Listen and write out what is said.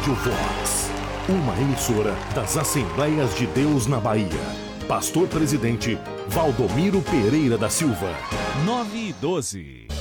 Rádio Vox, uma emissora das Assembleias de Deus na Bahia. Pastor Presidente Valdomiro Pereira da Silva. 9:12.